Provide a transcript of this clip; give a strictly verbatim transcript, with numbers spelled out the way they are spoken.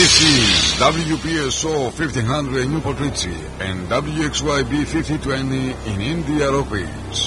This is W P S O fifteen hundred in Newport Richie and W X Y B fifty twenty in India Rock Ridge.